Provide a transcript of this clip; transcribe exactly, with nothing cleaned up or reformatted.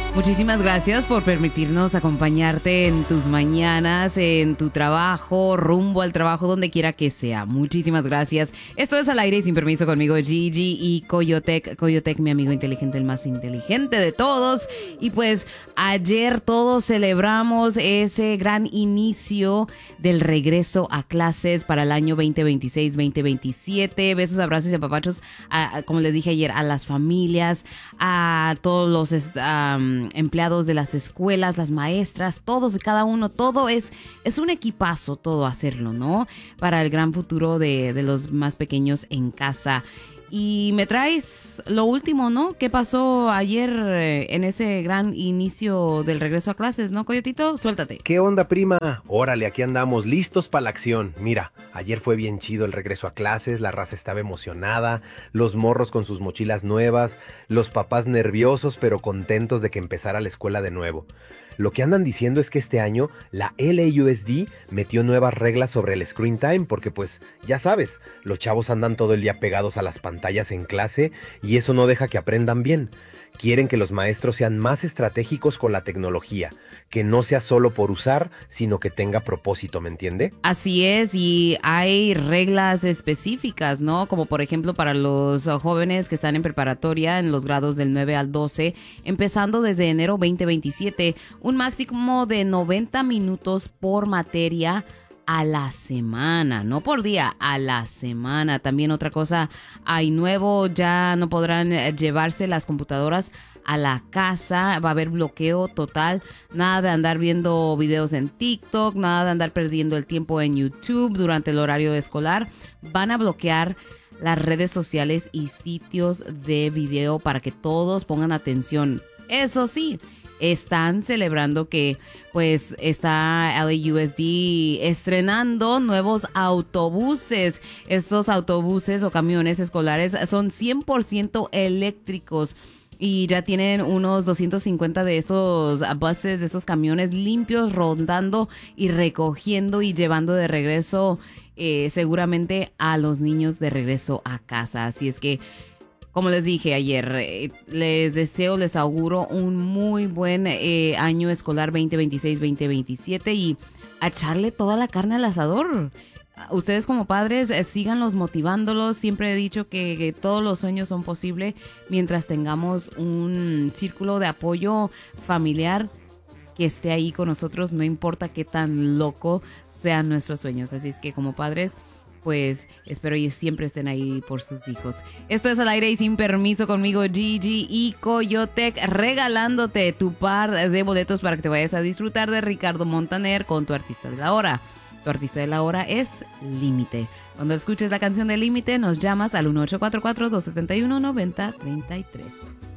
Muchísimas gracias por permitirnos acompañarte en tus mañanas, en tu trabajo, rumbo al trabajo, donde quiera que sea. Muchísimas gracias. Esto es Al Aire y Sin Permiso conmigo, Gigi y Coyotec. Coyotec, mi amigo inteligente, el más inteligente de todos. Y pues ayer todos celebramos ese gran inicio del regreso a clases para el año veinte veintiséis veinte veintisiete. Besos, abrazos y apapachos, a, a, como les dije ayer, a las familias, a todos los um, empleados de las escuelas, las maestras, todos y cada uno, todo es, es un equipazo todo hacerlo, ¿no? Para el gran futuro de, de los más pequeños en casa. Y me traes lo último, ¿no? ¿Qué pasó ayer en ese gran inicio del regreso a clases, ¿no, Coyotito? Suéltate. ¿Qué onda, prima? Órale, aquí andamos, listos para la acción. Mira, ayer fue bien chido el regreso a clases, la raza estaba emocionada, los morros con sus mochilas nuevas, los papás nerviosos pero contentos de que empezara la escuela de nuevo. Lo que andan diciendo es que este año la L A U S D metió nuevas reglas sobre el screen time porque pues ya sabes, los chavos andan todo el día pegados a las pantallas en clase y eso no deja que aprendan bien. Quieren que los maestros sean más estratégicos con la tecnología, que no sea solo por usar, sino que tenga propósito, ¿me entiende? Así es, y hay reglas específicas, ¿no? Como por ejemplo para los jóvenes que están en preparatoria en los grados del nueve al doce, empezando desde enero veinte veintisiete, un máximo de noventa minutos por materia a la semana, no por día, a la semana. También otra cosa, hay nuevo, ya no podrán llevarse las computadoras a la casa, va a haber bloqueo total, nada de andar viendo videos en TikTok, nada de andar perdiendo el tiempo en YouTube durante el horario escolar. Van a bloquear las redes sociales y sitios de video para que todos pongan atención. Eso sí, están celebrando que pues está L A U S D estrenando nuevos autobuses. Estos autobuses o camiones escolares son cien por ciento eléctricos y ya tienen unos doscientos cincuenta de estos buses, de estos camiones limpios, rondando y recogiendo y llevando de regreso eh, seguramente a los niños de regreso a casa. Así es que, como les dije ayer, eh, les deseo, les auguro un muy buen eh, año escolar veinte veintiséis veinte veintisiete y a echarle toda la carne al asador. Ustedes como padres, eh, síganlos motivándolos. Siempre he dicho que, que todos los sueños son posibles mientras tengamos un círculo de apoyo familiar que esté ahí con nosotros, no importa qué tan loco sean nuestros sueños. Así es que como padres, pues espero y siempre estén ahí por sus hijos. Esto es Al Aire y Sin Permiso conmigo, Gigi y Coyotec, regalándote tu par de boletos para que te vayas a disfrutar de Ricardo Montaner con tu artista de la hora. Tu artista de la hora es Límite. Cuando escuches la canción de Límite, nos llamas al uno ocho cuatro cuatro, dos siete uno, nueve cero tres tres.